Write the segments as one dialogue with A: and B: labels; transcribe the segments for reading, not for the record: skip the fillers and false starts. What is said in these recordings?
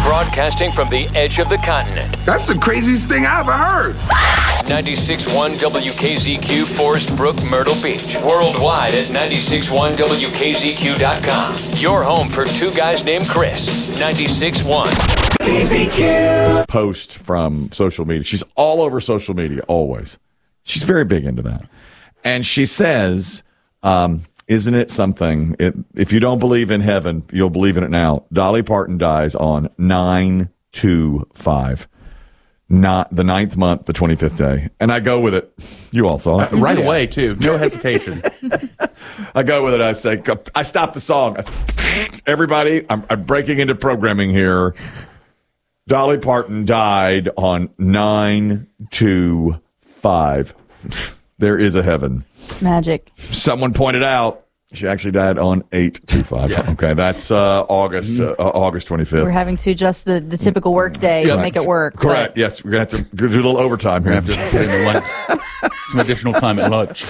A: Broadcasting from the edge of the continent.
B: That's the craziest thing I ever heard.
A: 96.1 WKZQ, Forest Brook, Myrtle Beach. Worldwide at 96.1WKZQ.com. Your home for two guys named Chris. 96.1 KZQ.
C: This post from social media. She's all over social media, always. She's very big into that. And she says, isn't it something, if you don't believe in heaven, you'll believe in it now. Dolly Parton dies on 9/2/5. Not the 9th month, the 25th day. And I go with it. You all saw it.
D: Right away, too. No hesitation.
C: I go with it. I say, I stop the song. I say, everybody, I'm breaking into programming here. Dolly Parton died on 9/2/5. There is a heaven.
E: Magic.
C: Someone pointed out she actually died on 8/2/5. Yeah. Okay, that's August 25th.
E: We're having to adjust the typical work day to make it work.
C: Correct. But. Yes, we're going to have to do a little overtime here.
D: We have to put in lunch. Some additional time at lunch.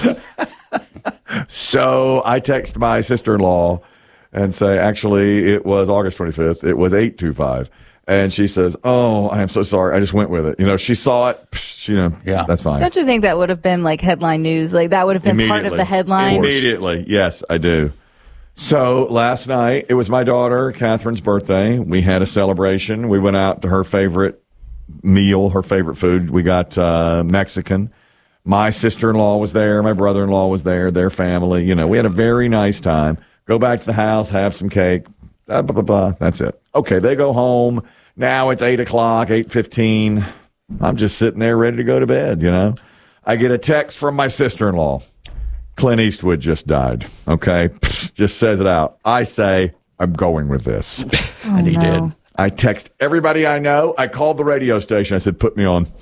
C: So I text my sister-in-law and say, actually, it was August 25th. It was 8/2/5. And she says, oh, I am so sorry. I just went with it. You know, she saw it. Yeah, that's fine.
E: Don't you think that would have been like headline news? Like that would have been part of the headline?
C: Immediately. Yes, I do. So last night, it was my daughter, Catherine's birthday. We had a celebration. We went out to her favorite meal, her favorite food. We got Mexican. My sister-in-law was there. My brother-in-law was there, their family. You know, we had a very nice time. Go back to the house, have some cake. Blah, blah, blah. That's it. Okay, they go home. Now it's 8 o'clock, 8:15. I'm just sitting there ready to go to bed, you know. I get a text from my sister-in-law. Clint Eastwood just died, okay? Just says it out. I say, I'm going with this.
D: And he did.
C: I text everybody I know. I called the radio station. I said, put me on.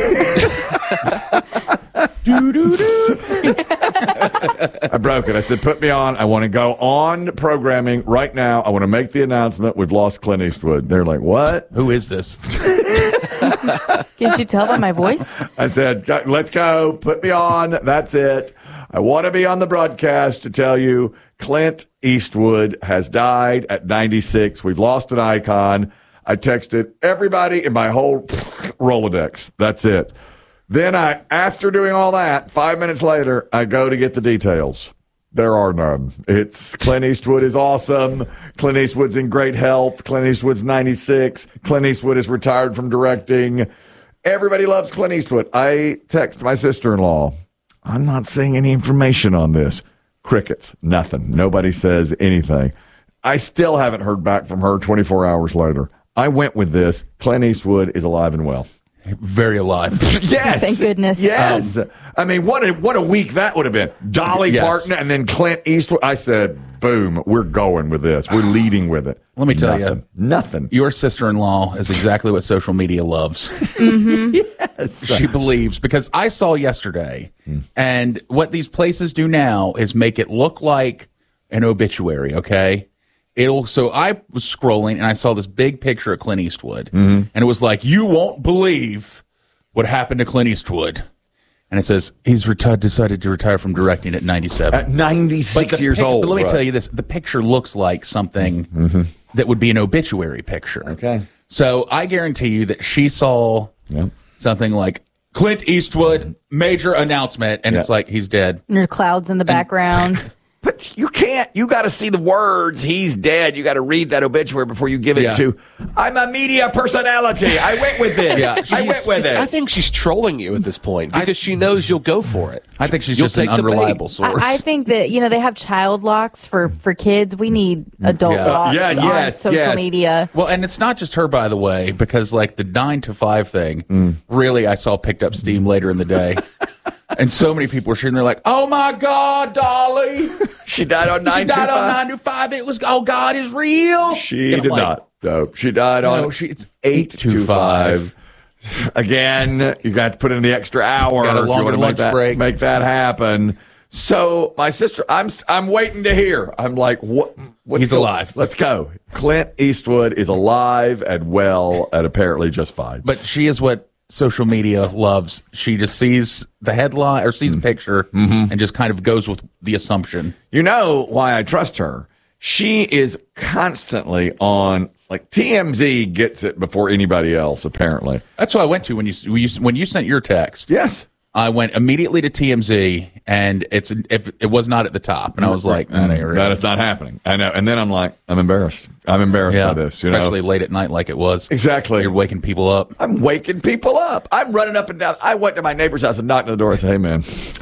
C: I broke it. I said, put me on. I want to go on programming right now. I want to make the announcement. We've lost Clint Eastwood. They're like, what?
D: Who is this?
E: Can't you tell by my voice?
C: I said, let's go. Put me on. That's it. I want to be on the broadcast to tell you Clint Eastwood has died at 96. We've lost an icon. I texted everybody in my whole Rolodex. That's it. Then after doing all that, 5 minutes later, I go to get the details. There are none. It's Clint Eastwood is awesome. Clint Eastwood's in great health. Clint Eastwood's 96. Clint Eastwood is retired from directing. Everybody loves Clint Eastwood. I text my sister-in-law. I'm not seeing any information on this. Crickets. Nothing. Nobody says anything. I still haven't heard back from her 24 hours later. I went with this. Clint Eastwood is alive and well.
D: Very alive.
C: Yes.
E: Thank goodness.
C: Yes. I mean, what a week that would have been. Dolly Parton and then Clint Eastwood. I said, boom, we're going with this. We're leading with it.
D: Let me tell you.
C: Nothing.
D: Your sister-in-law is exactly what social media loves.
E: Mm-hmm.
C: Yes.
D: She believes, because I saw yesterday, and what these places do now is make it look like an obituary, okay? So I was scrolling and I saw this big picture of Clint Eastwood, and it was like, you won't believe what happened to Clint Eastwood. And it says he's decided to retire from directing at 97.
C: At 96 years old.
D: But let me tell you this: the picture looks like something that would be an obituary picture.
C: Okay.
D: So I guarantee you that she saw something like Clint Eastwood major announcement, and it's like he's dead.
E: And there's clouds in the background.
C: But you can't. You got to see the words. He's dead. You got to read that obituary before you give it to. I'm a media personality. I went with this. I went with it.
F: I think she's trolling you at this point because she knows you'll go for it.
D: I think she's just an unreliable source.
E: I think that they have child locks for kids. We need adult locks on social media.
D: Well, and it's not just her, by the way, because like the 9 to 5 thing, really, I saw picked up steam later in the day. And so many people were sharing. They're like, "Oh my God, Dolly!
C: She died on 9/5.
D: She died on 9/5. It was God is real."
C: She did not. No, she died on.
D: It's 8/5.
C: Again, you got to put in the extra hour.
D: Got a longer lunch break.
C: Make that happen. So my sister, I'm waiting to hear. I'm like, what?
D: He's alive.
C: Let's go. Clint Eastwood is alive and well, and apparently just fine.
D: But she is what social media loves. She just sees the headline or sees a picture and just kind of goes with the assumption.
C: You know why I trust her? She is constantly on like TMZ gets it before anybody else, apparently.
D: That's what I went to when you sent your text.
C: Yes.
D: I went immediately to TMZ, and it was not at the top, and I was like,
C: that is not happening. I know. And then I'm like, I'm embarrassed. by this.
D: Especially late at night like it was.
C: Exactly.
D: You're waking people up.
C: I'm waking people up. I'm running up and down. I went to my neighbor's house and knocked on the door and said, hey, man,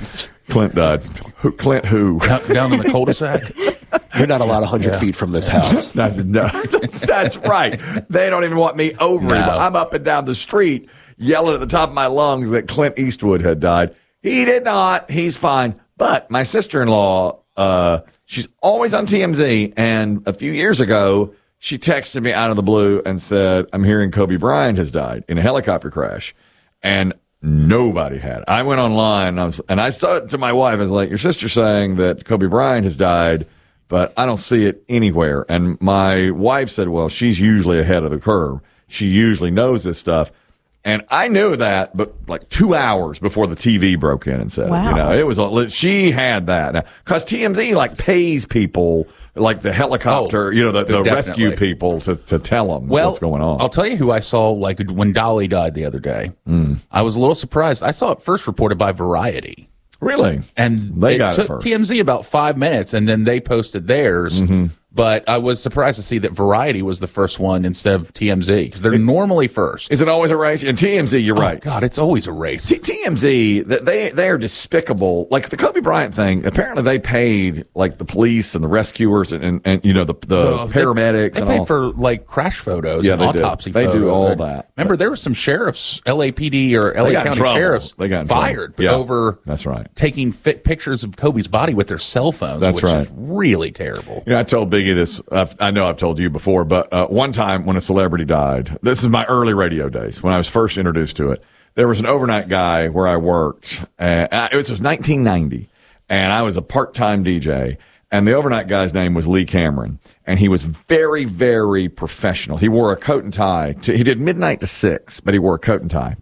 C: Clint died. Clint who?
D: Down in the cul-de-sac?
F: You're not allowed 100 feet from this house.
C: No, that's right. They don't even want me over him. I'm up and down the street yelling at the top of my lungs that Clint Eastwood had died. He did not. He's fine. But my sister-in-law, she's always on TMZ. And a few years ago, she texted me out of the blue and said, I'm hearing Kobe Bryant has died in a helicopter crash. And nobody had it. I went online and I saw it to my wife. I was like, your sister's saying that Kobe Bryant has died, but I don't see it anywhere. And my wife said, well, she's usually ahead of the curve. She usually knows this stuff. And I knew that, but like 2 hours before the TV broke in and said,
E: wow.
C: It was, she had that. Because TMZ like pays people like the helicopter, the rescue people to tell them what's going on.
D: I'll tell you who I saw like when Dolly died the other day. I was a little surprised. I saw it first reported by Variety.
C: Really?
D: And
C: they
D: it took TMZ about 5 minutes, and then they posted theirs. Mm-hmm. But I was surprised to see that Variety was the first one instead of TMZ, because they're normally first.
C: Is it always a race? And TMZ, you're right.
D: God, it's always a race.
C: TMZ, they are despicable. Like the Kobe Bryant thing, apparently they paid like the police and the rescuers and the paramedics.
D: They paid for like crash photos and autopsy photos.
C: They do all that.
D: Remember, there were some sheriffs, LAPD or LA County sheriffs, fired over
C: that's right.
D: taking pictures of Kobe's body with their cell phones, which is really terrible.
C: I told Biggie this. I know I've told you before, but one time when a celebrity died, this is my early radio days when I was first introduced to it. There was an overnight guy where I worked. It was 1990, and I was a part-time DJ. And the overnight guy's name was Lee Cameron, and he was very, very professional. He wore a coat and tie. He did midnight to 6, but he wore a coat and tie.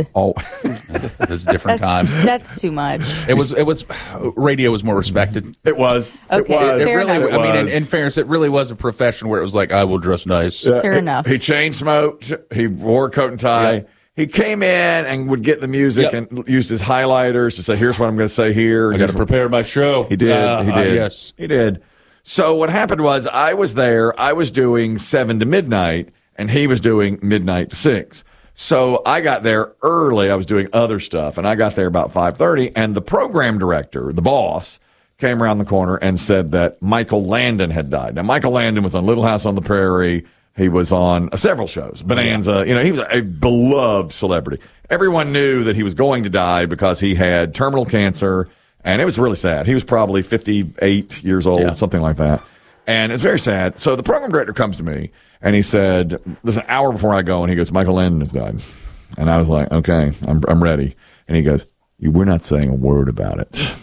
D: This is a different time.
E: That's too much.
D: It was. Radio was more respected.
C: It was.
E: Okay,
C: it was.
E: fair enough.
D: I mean, in fairness, it really was a profession where it was like, I will dress nice.
E: Fair enough.
C: He chain smoked. He wore a coat and tie. Yeah. He came in and would get the music and used his highlighters to say, here's what I'm going to say here.
D: I got to prepare my show.
C: He did. He did.
D: Yes.
C: He did. So what happened was I was there. I was doing 7 to midnight, and he was doing midnight to 6. So I got there early. I was doing other stuff, and I got there about 5:30, and the program director, the boss, came around the corner and said that Michael Landon had died. Now, Michael Landon was on Little House on the Prairie. He was on several shows, Bonanza. He was a beloved celebrity. Everyone knew that he was going to die because he had terminal cancer, and it was really sad. He was probably 58 years old, something like that. And it's very sad. So the program director comes to me, and he said, this is an hour before I go, and he goes, Michael Landon has died. And I was like, okay, I'm ready. And he goes, we're not saying a word about it.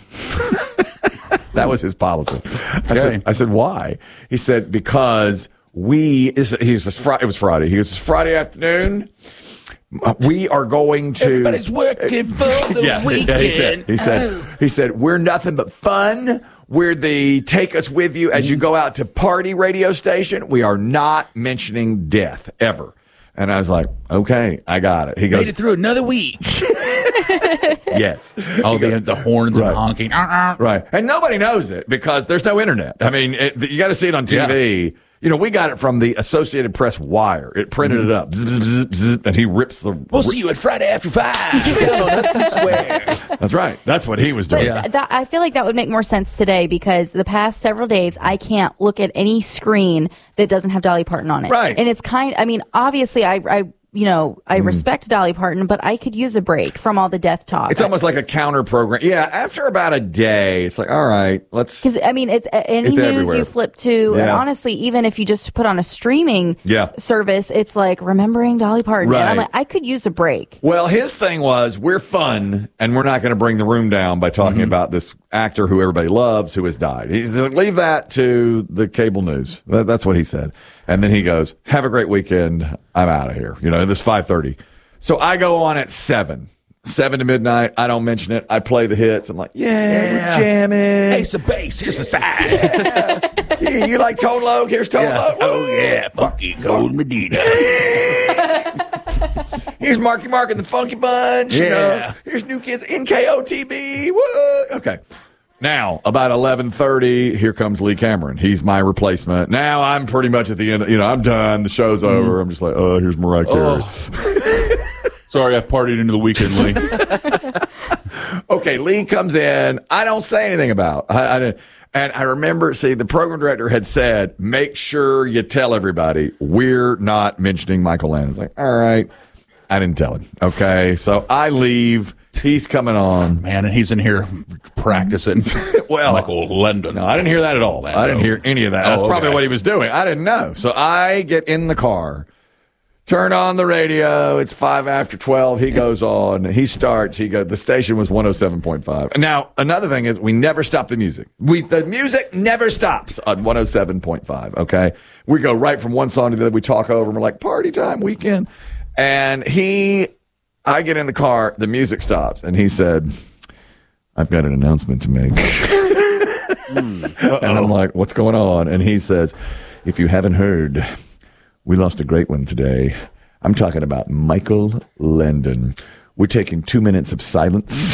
C: That was his policy. I said, why? He said, because it was Friday. He goes, it's Friday afternoon. We are going to.
D: Everybody's working for the weekend.
C: He said, we're nothing but fun. We're the take us with you as you go out to party radio station. We are not mentioning death ever. And I was like, okay, I got it. He goes,
D: made it through another week.
C: Yes.
D: The horns and honking.
C: Right. And nobody knows it because there's no internet. I mean, you got to see it on TV. Yeah. We got it from the Associated Press wire. It printed it up. Zzz, zzz, zzz, and he rips the...
D: We'll see you at Friday after 5. Down on Hudson Square.
C: That's right. That's what he was doing.
E: But I feel like that would make more sense today because the past several days, I can't look at any screen that doesn't have Dolly Parton on it.
C: Right.
E: And it's obviously I respect Dolly Parton, but I could use a break from all the death talk.
C: It's almost like a counter program. Yeah, after about a day, it's like, all right, let's...
E: Because, it's any news
C: everywhere.
E: you flip to, and honestly, even if you just put on a streaming service, it's like remembering Dolly Parton.
C: Right.
E: And I'm like, I could use a break.
C: Well, his thing was, we're fun, and we're not going to bring the room down by talking about this actor who everybody loves who has died. He's like, leave that to the cable news. That's what he said. And then he goes, have a great weekend. I'm out of here. This 5:30. So I go on at 7. 7 to midnight. I don't mention it. I play the hits. I'm like, we're jamming.
D: Ace of Base, here's the side.
C: You like Tone Loc? Here's Tone Loc.
D: Oh, yeah. Funky Gold Medina.
C: Here's Marky Mark and the Funky Bunch.
D: Yeah.
C: You know? Here's New Kids, NKOTB. What? Okay. Now, about 11:30, here comes Lee Cameron. He's my replacement. Now I'm pretty much at the end. I'm done. The show's over. I'm just like, here's Mariah Carey.
D: Sorry, I partied into the weekend, Lee.
C: Okay, Lee comes in. I don't say anything about it. I didn't. And I remember, the program director had said, make sure you tell everybody we're not mentioning Michael Landon. Like, all right. I didn't tell him. Okay, so I leave. He's coming on.
D: Man, and he's in here practicing.
C: Well,
D: Michael Landon.
C: No, I didn't hear that at all. I didn't hear any of that. That's probably what he was doing. I didn't know. So I get in the car, turn on the radio. It's 5 after 12. He goes on. He starts. The station was 107.5. Now, another thing is we never stop the music. The music never stops on 107.5. Okay. We go right from one song to the other. We talk over and we're like, party time, weekend. And I get in the car, the music stops, and he said, I've got an announcement to make. And I'm like, what's going on? And he says, if you haven't heard, we lost a great one today. I'm talking about Michael Landon. We're taking 2 minutes of silence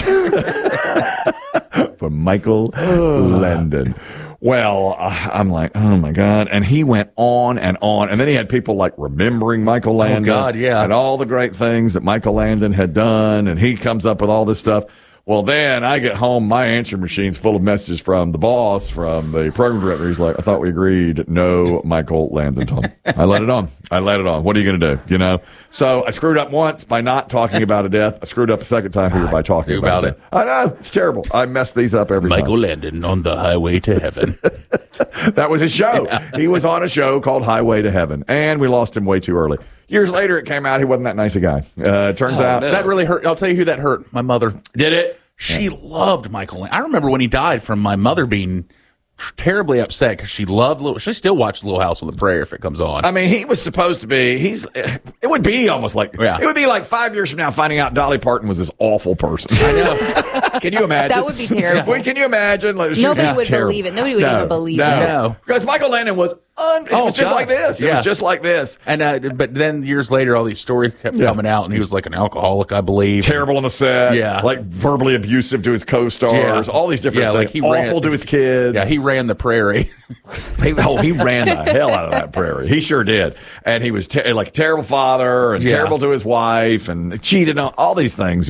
C: for Michael Landon. Well, I'm like, oh my God. And he went on. And then he had people like remembering Michael Landon.
D: Oh God, yeah.
C: And all the great things that Michael Landon had done. And he comes up with all this stuff. Well, then I get home, my answering machine's full of messages from the boss, from the program director. He's like, I thought we agreed no Michael Landon, Tom. I let it on. What are you going to do? So I screwed up once by not talking about a death. I screwed up a second time here by talking about it. I know. It's terrible. I mess these up every time.
D: Michael Landon on the highway to heaven.
C: That was his show. Yeah. He was on a show called Highway to Heaven, and we lost him way too early. Years later, it came out he wasn't that nice a guy. Turns out.
D: No. That really hurt. I'll tell you who that hurt. My mother.
C: Did it?
D: She loved Michael Landon. I remember when he died from my mother being terribly upset because she still watches Little House on the Prairie if it comes on.
C: I mean, he was supposed to be, it would be almost like, it would be like 5 years from now finding out Dolly Parton was this awful person.
D: I know.
C: Can you imagine?
E: That would be terrible.
C: Can you imagine? Like,
E: nobody would believe it. Nobody would even believe it.
C: No. Because Michael Landon was just like this. It was just like this.
D: And but then years later, all these stories kept coming out, and he was like an alcoholic, I believe.
C: Terrible on the set.
D: Yeah.
C: Like verbally abusive to his co-stars. All these different things.
D: Like
C: awful to his kids.
D: Yeah, he ran the prairie.
C: He ran the hell out of that prairie. He sure did. And he was like a terrible father and terrible to his wife and cheated on all these things,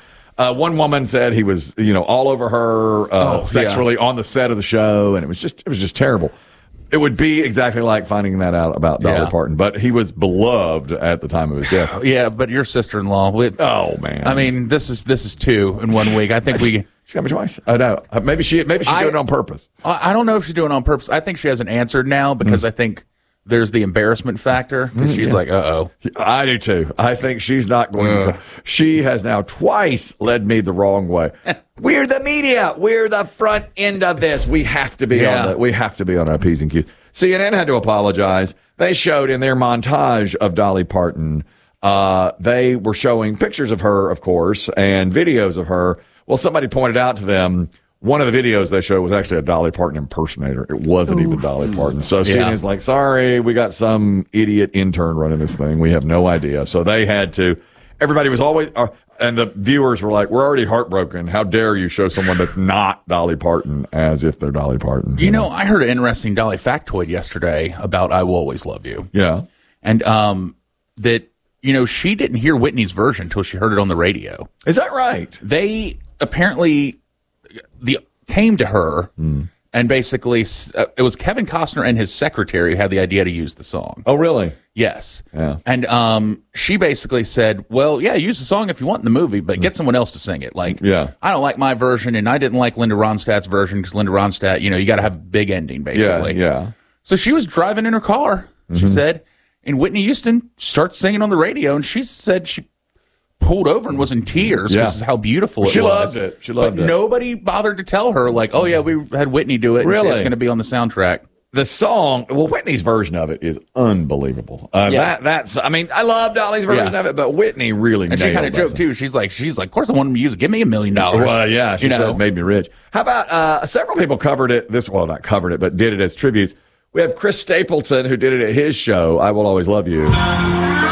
C: One woman said he was, all over her sexually on the set of the show, and it was just terrible. It would be exactly like finding that out about Dolly Parton, but he was beloved at the time of his death.
D: Yeah, but your sister-in-law.
C: Oh man!
D: I mean, this is two in 1 week. I think
C: she got me twice. I know. Maybe she did it on purpose.
D: I don't know if she's doing it on purpose. I think she hasn't answered now because I think there's the embarrassment factor because she's like, uh-oh.
C: I do too. I think she's not going to. She has now twice led me the wrong way. We're the media. We're the front end of this. We have to be on our P's and Q's. CNN had to apologize. They showed in their montage of Dolly Parton, they were showing pictures of her, of course, and videos of her. Well, somebody pointed out to them one of the videos they showed was actually a Dolly Parton impersonator. It wasn't even Dolly Parton. So CNN's like, sorry, we got some idiot intern running this thing. We have no idea. So they had to. Everybody was always. And the viewers were like, we're already heartbroken. How dare you show someone that's not Dolly Parton as if they're Dolly Parton?
D: I heard an interesting Dolly factoid yesterday about I Will Always Love You.
C: Yeah.
D: And that, she didn't hear Whitney's version until she heard it on the radio.
C: Is that right?
D: They apparently came to her and basically it was Kevin Costner and his secretary who had the idea to use the song.
C: Oh, really?
D: Yes.
C: Yeah.
D: And she basically said, well, yeah, use the song if you want in the movie, but get someone else to sing it. Like, I don't like my version, and I didn't like Linda Ronstadt's version because Linda Ronstadt, you got to have a big ending, basically.
C: Yeah.
D: So she was driving in her car, she said, and Whitney Houston starts singing on the radio, and she said she pulled over and was in tears because of how beautiful it was.
C: She loved it.
D: But nobody bothered to tell her, like, oh, yeah, we had Whitney do it.
C: Really?
D: It's going to be on the soundtrack.
C: the song, well, Whitney's version of it is unbelievable. That's, I mean, I love Dolly's version of it, but Whitney really
D: And she kind of joked too. She's like, of course I want him to use it. Give me $1 million.
C: Well, yeah, she said it made me rich. How about several people covered it not covered it, but did it as tributes. We have Chris Stapleton, who did it at his show, I Will Always Love You.